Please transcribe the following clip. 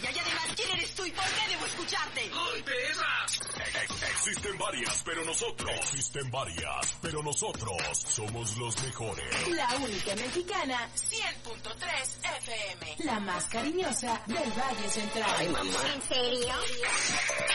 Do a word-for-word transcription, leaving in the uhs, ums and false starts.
estrella y además, ¿quién eres tú y por qué debo escucharte? ¡Ay, perra! Existen varias, pero nosotros. Existen varias, pero nosotros somos los mejores. La única mexicana, cien punto tres F M. La más cariñosa del Valle Central. Ay, mamá. ¿En serio?